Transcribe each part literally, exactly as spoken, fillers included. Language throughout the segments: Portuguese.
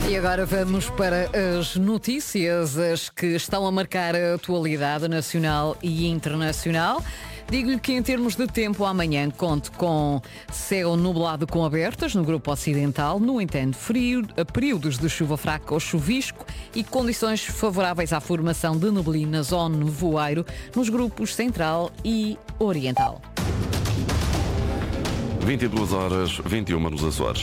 E agora vamos para as notícias, as que estão a marcar a atualidade nacional e internacional. Digo-lhe que em termos de tempo amanhã conto com céu nublado com abertas no grupo ocidental, no entanto frio, períodos de chuva fraca ou chuvisco e condições favoráveis à formação de neblinas ou nevoeiro nos grupos central e oriental. vinte e duas horas, vinte e uma nos Açores.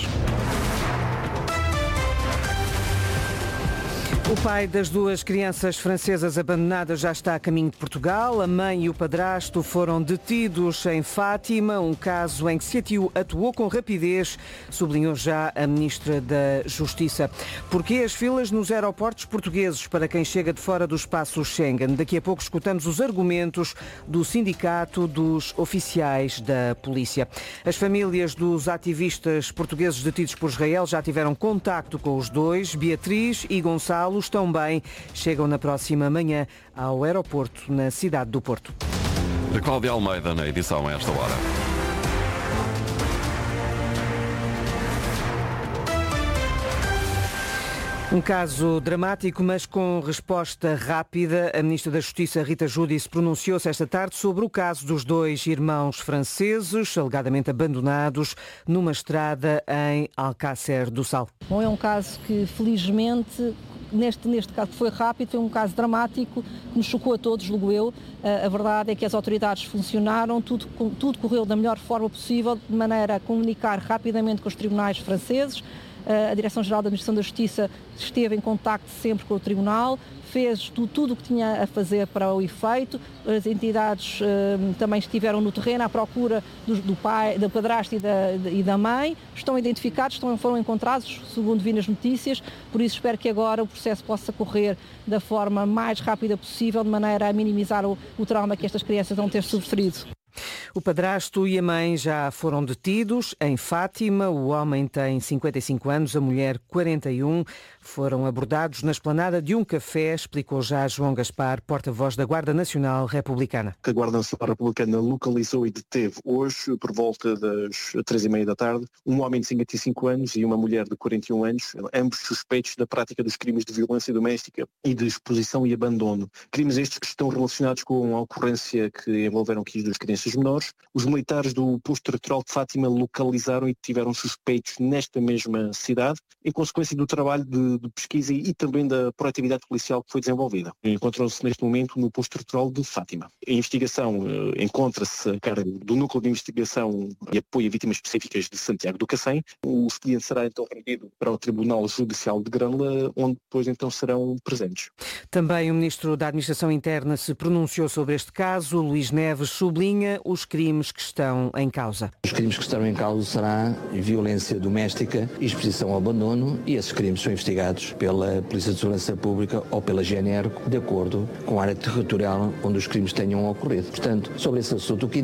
O pai das duas crianças francesas abandonadas já está a caminho de Portugal. A mãe e o padrasto foram detidos em Fátima, um caso em que se atuou com rapidez, sublinhou já a Ministra da Justiça. Porquê as filas nos aeroportos portugueses para quem chega de fora do espaço Schengen? Daqui a pouco escutamos os argumentos do Sindicato dos Oficiais da Polícia. As famílias dos ativistas portugueses detidos por Israel já tiveram contacto com os dois. Beatriz e Gonçalo estão bem, chegam na próxima manhã ao aeroporto na cidade do Porto. De Cláudia Almeida na edição a esta hora. Um caso dramático, mas com resposta rápida. A Ministra da Justiça, Rita Giudice, pronunciou-se esta tarde sobre o caso dos dois irmãos franceses, alegadamente abandonados, numa estrada em Alcácer do Sal. Bom, é um caso que, felizmente, neste, neste caso foi rápido, foi um caso dramático, que nos chocou a todos, julgo eu. A verdade é que as autoridades funcionaram, tudo, tudo correu da melhor forma possível, de maneira a comunicar rapidamente com os tribunais franceses. A Direção-Geral da Administração da Justiça esteve em contacto sempre com o Tribunal, fez tudo o que tinha a fazer para o efeito. As entidades uh, também estiveram no terreno à procura do, do pai, do padrasto e da, e da mãe. Estão identificados, estão, foram encontrados, segundo vi nas notícias. Por isso espero que agora o processo possa correr da forma mais rápida possível, de maneira a minimizar o, o trauma que estas crianças vão ter sofrido. O padrasto e a mãe já foram detidos em Fátima. O homem tem cinquenta e cinco anos, a mulher quarenta e um. Foram abordados na esplanada de um café, explicou já João Gaspar, porta-voz da Guarda Nacional Republicana. A Guarda Nacional Republicana localizou e deteve hoje, por volta das três e meia da tarde, um homem de cinquenta e cinco anos e uma mulher de quarenta e um anos, ambos suspeitos da prática dos crimes de violência doméstica e de exposição e abandono. Crimes estes que estão relacionados com a ocorrência que envolveram aqui duas crianças menores. Os militares do posto territorial de Fátima localizaram e tiveram suspeitos nesta mesma cidade, em consequência do trabalho de, de pesquisa e também da proatividade policial que foi desenvolvida. Encontram-se neste momento no posto territorial de Fátima. A investigação eh, encontra-se a cargo do Núcleo de Investigação e Apoio a Vítimas Específicas de Santiago do Cacém. O expediente será então rendido para o Tribunal Judicial de Grândola, onde depois então serão presentes. Também o Ministro da Administração Interna se pronunciou sobre este caso. Luís Neves sublinha os crimes que estão em causa. Os crimes que estão em causa será violência doméstica e exposição ao abandono, e esses crimes são investigados pela Polícia de Segurança Pública ou pela G N R, de acordo com a área territorial onde os crimes tenham ocorrido. Portanto, sobre esse assunto, o que